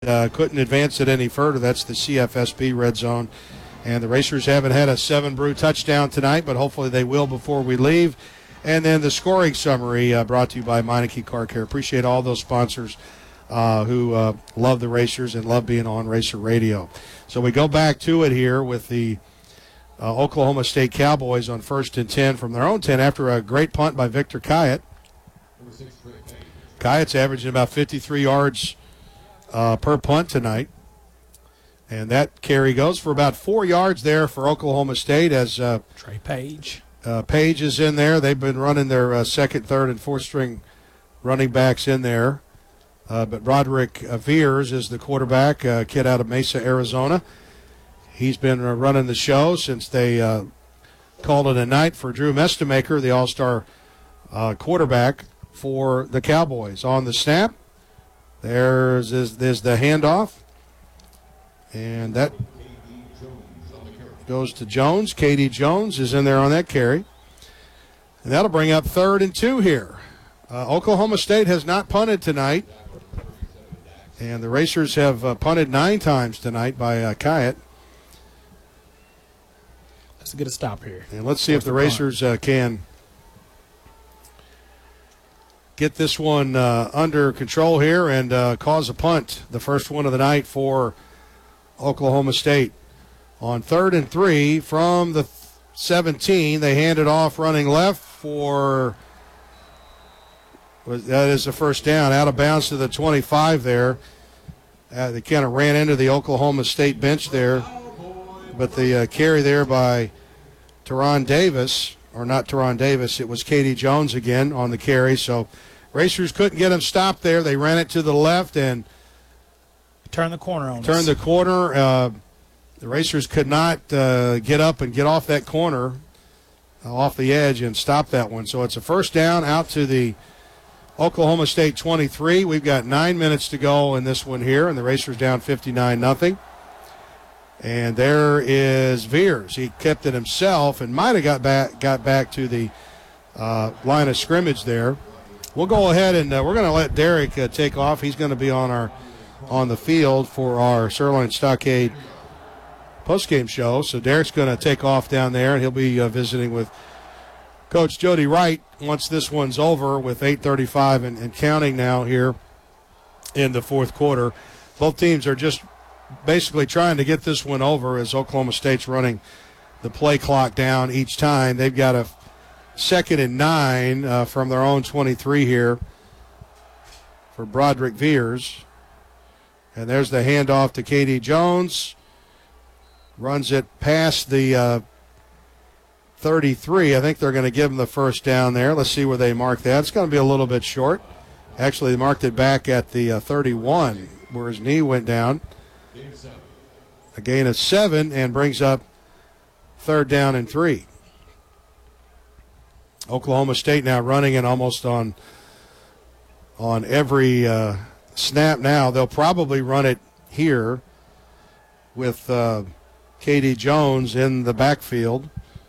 couldn't advance it any further. That's the CFSB red zone. And the Racers haven't had a 7-brew touchdown tonight, but hopefully they will before we leave. And then the scoring summary brought to you by Meineke Car Care. Appreciate all those sponsors who love the Racers and love being on Racer Radio. So we go back to it here with the Oklahoma State Cowboys on 1st and 10 from their own 10 after a great punt by Victor Kayet. Kayet's averaging about 53 yards per punt tonight. And that carry goes for about 4 yards there for Oklahoma State as Trey Page. Page is in there. They've been running their second, third, and fourth string running backs in there. But Broderick Veers is the quarterback, kid out of Mesa, Arizona. He's been running the show since they called it a night for Drew Mestemaker, the all-star quarterback for the Cowboys. On the snap, there's the handoff. And that goes to Jones. K.D. Jones is in there on that carry. And that'll bring up 3rd and 2 here. Oklahoma State has not punted tonight. And the Racers have punted 9 times tonight by Kayet. Let's get a stop here. And let's see if the Racers can get this one under control here and cause a punt. The first one of the night for Oklahoma State. On 3rd and 3 from the 17, they hand it off running left for, that is the first down, out of bounds to the 25 there. They kind of ran into the Oklahoma State bench there. But the carry there by Teron Davis, or not Teron Davis, it was K.D. Jones again on the carry. So Racers couldn't get him stopped there. They ran it to the left and turn the corner on us. The corner. The Racers could not get up and get off that corner, off the edge, and stop that one. So it's a first down out to the Oklahoma State 23. We've got 9 minutes to go in this one here, and the Racers down 59-0. And there is Veers. He kept it himself and might have got back to the line of scrimmage there. We'll go ahead and we're going to let Derek take off. He's going to be on the field for our Sirloin Stockade postgame show. So Derek's going to take off down there, and he'll be visiting with Coach Jody Wright once this one's over with 8:35 and counting now here in the fourth quarter. Both teams are just basically trying to get this one over as Oklahoma State's running the play clock down each time. They've got a 2nd and 9 from their own 23 here for Broderick Veers. And there's the handoff to K.D. Jones. Runs it past the 33. I think they're going to give him the first down there. Let's see where they mark that. It's going to be a little bit short. Actually, they marked it back at the 31 where his knee went down. A gain of 7 and brings up 3rd down and 3. Oklahoma State now running it almost on every snap now. They'll probably run it here with K.D. Jones in the backfield.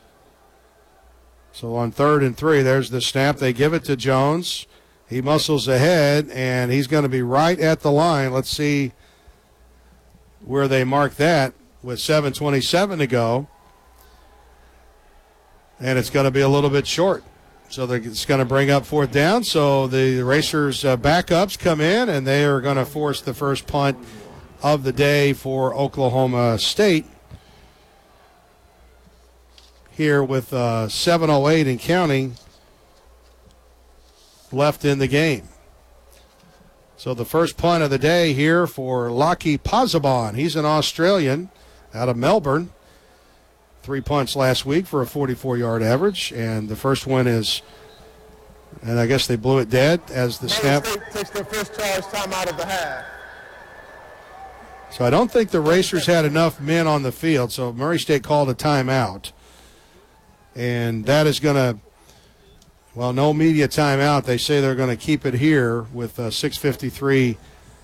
So on 3rd and 3, there's the snap. They give it to Jones. He muscles ahead, and he's going to be right at the line. Let's see where they mark that with 7:27 to go. And it's going to be a little bit short. So it's going to bring up 4th down. So the Racers' backups come in, and they are going to force the first punt of the day for Oklahoma State here with 7:08 and counting left in the game. So the first punt of the day here for Laki Pazabon. He's an Australian out of Melbourne. 3 punts last week for a 44-yard average, and the first one is, and I guess they blew it dead as the snap. State takes their first charge time out of the half. So I don't think the Racers had enough men on the field, so Murray State called a timeout. And that is going to, well, no media timeout. They say they're going to keep it here with 6:53.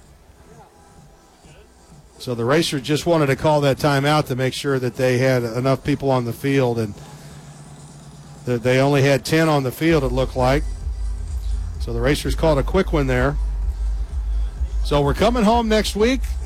So the Racers just wanted to call that timeout to make sure that they had enough people on the field, and that they only had 10 on the field, it looked like. So the Racers called a quick one there. So we're coming home next week.